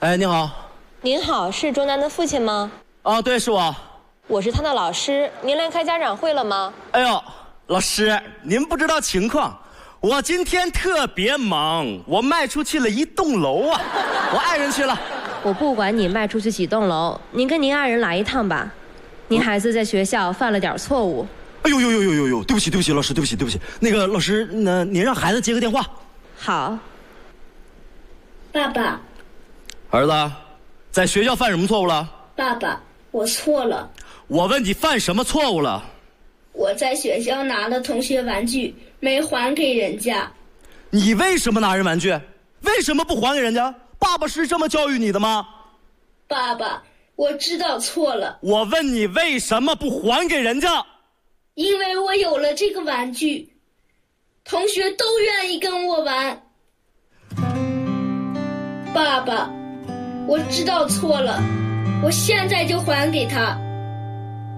哎，你好。 您好，是周楠的父亲吗？ 啊，对，是我。 我是他的老师，您来开家长会了吗？ 哎呦，老师，您不知道情况，我今天特别忙，我卖出去了1栋楼啊，我爱人去了。 我不管你卖出去几栋楼，您跟您爱人来一趟吧。您孩子在学校犯了点错误。 哎呦，对不起，老师，对不起。那个老师，您让孩子接个电话。 好。 爸爸。 儿子，在学校犯什么错误了？ 爸爸，我错了。 我问你犯什么错误了？ 我在学校拿了同学玩具，没还给人家。 你为什么拿人玩具？为什么不还给人家？爸爸是这么教育你的吗？ 爸爸，我知道错了。 我问你为什么不还给人家？ 因为我有了这个玩具，同学都愿意跟我玩。爸爸，我知道错了，我现在就还给他。